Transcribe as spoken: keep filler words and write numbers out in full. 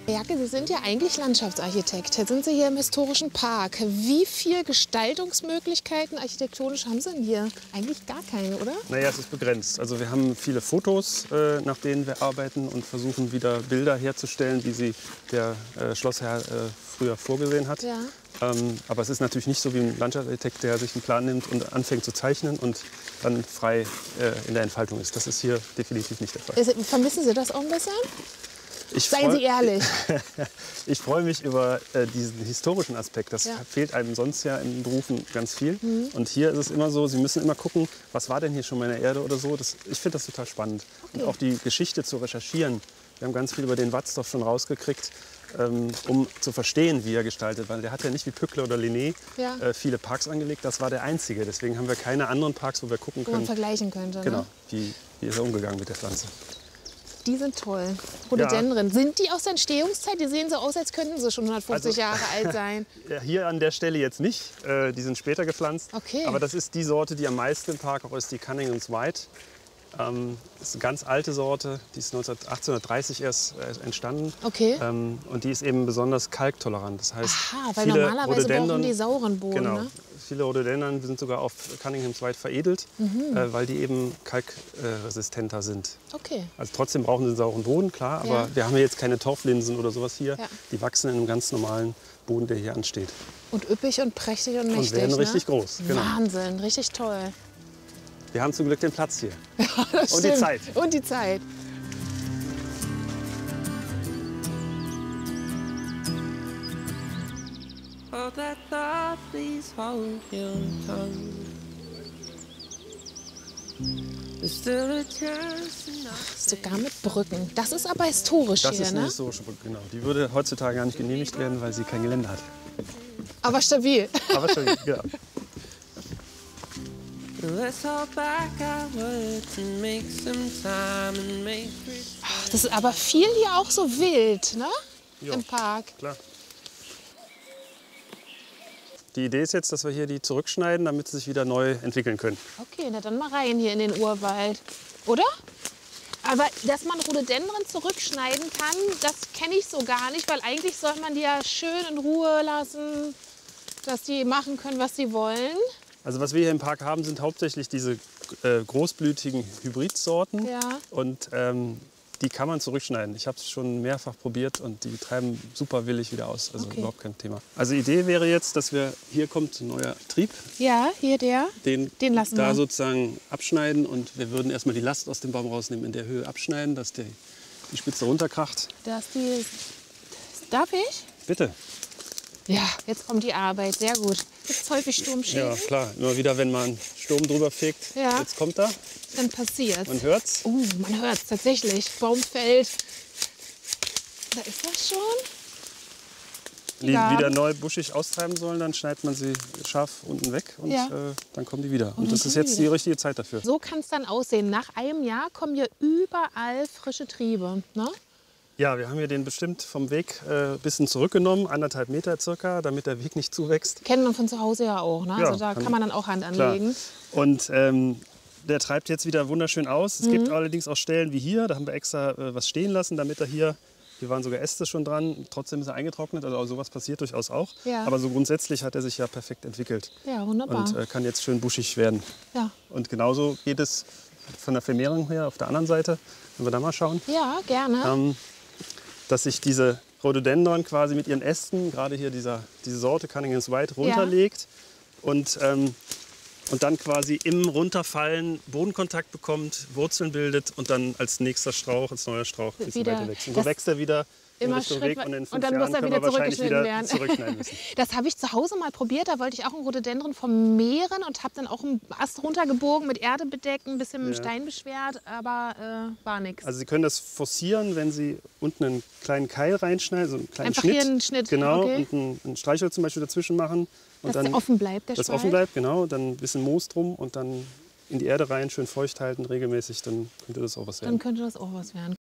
Berke, Sie sind ja eigentlich Landschaftsarchitekt. Jetzt sind Sie hier im historischen Park. Wie viele Gestaltungsmöglichkeiten architektonisch haben Sie denn hier? Eigentlich gar keine, oder? Naja, es ist begrenzt. Also wir haben viele Fotos, äh, nach denen wir arbeiten und versuchen wieder Bilder herzustellen, wie sie der äh, Schlossherr äh, früher vorgesehen hat. Ja. Ähm, aber es ist natürlich nicht so wie ein Landschaftsarchitekt, der sich einen Plan nimmt und anfängt zu zeichnen und dann frei äh, in der Entfaltung ist. Das ist hier definitiv nicht der Fall. Ist, vermissen Sie das auch ein bisschen? Ich Seien freu, Sie ehrlich. Ich freue mich über äh, diesen historischen Aspekt. Das Ja. fehlt einem sonst ja in Berufen ganz viel. Mhm. Und hier ist es immer so, Sie müssen immer gucken, was war denn hier schon mal in der Erde oder so. Das, ich finde das total spannend. Okay. Und auch die Geschichte zu recherchieren. Wir haben ganz viel über den Watzdorf schon rausgekriegt, ähm, um zu verstehen, wie er gestaltet. Weil der hat ja nicht wie Pückler oder Linné Ja. äh, viele Parks angelegt. Das war der einzige. Deswegen haben wir keine anderen Parks, wo wir gucken Wo man können, vergleichen könnte. genau, Ne? wie, wie ist er umgegangen mit der Pflanze. Die sind toll. Rhododendren. Sind die aus der Entstehungszeit? Die sehen so aus, als könnten sie schon hundertfünfzig Also- Jahre alt sein. Ja, hier an der Stelle jetzt nicht. Äh, die sind später gepflanzt. Okay. Aber das ist die Sorte, die am meisten im Park auch ist, die Cunningham's White. Ähm, das ist eine ganz alte Sorte. Die ist achtzehnhundertdreißig erst äh, entstanden. Okay. Ähm, und die ist eben besonders kalktolerant. Das heißt, Aha, weil viele normalerweise brauchen Rhododendron- die sauren Boden. Genau. Ne? Viele Rhododendron sind sogar auf Cunningham's White veredelt, Mhm. äh, weil die eben kalkresistenter sind. Okay. Also trotzdem brauchen sie einen sauren Boden, klar. Aber Ja. wir haben hier jetzt keine Torflinsen oder sowas hier. Ja. Die wachsen in einem ganz normalen Boden, der hier ansteht. Und üppig und prächtig und mächtig. Und werden ne? richtig groß. Genau. Wahnsinn, richtig toll. Wir haben zum Glück den Platz hier. Das Und die stimmt. Zeit. Und die Zeit. Hold that thought, please hold your tongue. There's still a chance enough. Sogar mit Brücken. Das ist aber historisch Das hier, ist eine ne? historische Brücke, genau. Die würde heutzutage gar nicht genehmigt werden, weil sie kein Gelände hat. Aber stabil. Aber schon, ja. Let's hold back our words and make some time and make respect. Das ist aber viel hier auch so wild, ne? Ja. Im Park. Klar. Die Idee ist jetzt, dass wir hier die zurückschneiden, damit sie sich wieder neu entwickeln können. Okay, na dann mal rein hier in den Urwald. Oder? Aber dass man Rhododendron zurückschneiden kann, das kenne ich so gar nicht, weil eigentlich soll man die ja schön in Ruhe lassen, dass die machen können, was sie wollen. Also was wir hier im Park haben, sind hauptsächlich diese äh, großblütigen Hybridsorten. Ja. Und ähm, die kann man zurückschneiden. Ich habe es schon mehrfach probiert und die treiben super willig wieder aus. Also Okay. überhaupt kein Thema. Also die Idee wäre jetzt, dass wir, hier kommt ein neuer Trieb, Ja, hier der. den, Den lassen da wir. sozusagen abschneiden und wir würden erstmal die Last aus dem Baum rausnehmen, in der Höhe abschneiden, dass die, die Spitze runterkracht. Das die. Darf ich? Bitte. Ja, jetzt kommt die Arbeit. Sehr gut. Gibt es häufig Sturmschäden? Ja, klar. Immer wieder, wenn man Sturm drüber fegt, Ja. jetzt kommt er, Dann passiert's. man hört's. Oh, man hört es tatsächlich. Baum fällt. Da ist das schon. Die Ja. wieder neu buschig austreiben sollen, dann schneidet man sie scharf unten weg und Ja. äh, dann kommen die wieder. Und, dann das kommen ist die jetzt die wieder. richtige Zeit dafür. So kann es dann aussehen. Nach einem Jahr kommen hier überall frische Triebe. Ne? Ja, wir haben hier den bestimmt vom Weg ein äh, bisschen zurückgenommen, anderthalb Meter circa, damit der Weg nicht zuwächst. Kennt man von zu Hause ja auch. Ne? Ja, Also da kann- kann man dann auch Hand Klar. anlegen. Und ähm, der treibt jetzt wieder wunderschön aus. Es Mhm. gibt allerdings auch Stellen wie hier, da haben wir extra äh, was stehen lassen, damit er hier, hier waren sogar Äste schon dran, trotzdem ist er eingetrocknet, also sowas passiert durchaus auch. Ja. Aber so grundsätzlich hat er sich ja perfekt entwickelt Ja, wunderbar. und äh, kann jetzt schön buschig werden. ja. Und genauso geht es von der Vermehrung her auf der anderen Seite, wenn wir da mal schauen. ja, gerne. Ähm, dass sich diese Rhododendron quasi mit ihren Ästen, gerade hier dieser, diese Sorte Cunningham's White, runterlegt und, ähm, und dann quasi im Runterfallen Bodenkontakt bekommt, Wurzeln bildet und dann als nächster Strauch, als neuer Strauch ein bisschen Wieder- weiter wächst. Und so das- wächst er wieder in Immer Richtung Schritt Weg und in fünf und dann Jahren muss er können wieder wir wahrscheinlich zurückgeschnitten wieder werden. zurückschneiden müssen. Das habe ich zu Hause mal probiert. Da wollte ich auch ein Rhododendron vermehren und habe dann auch einen Ast runtergebogen, mit Erde bedeckt, ein bisschen mit dem Ja. Stein beschwert, aber äh, war nichts. Also Sie können das forcieren, wenn Sie unten einen kleinen Keil reinschneiden, so einen kleinen Einfach Schnitt. hier einen Schnitt, Genau, okay. und einen, einen Streichholz zum Beispiel dazwischen machen. Und Dass der offen bleibt, der Das Spalt. offen bleibt, genau. Dann ein bisschen Moos drum und dann in die Erde rein, schön feucht halten, regelmäßig, dann könnte das auch was Dann werden. könnte das auch was werden.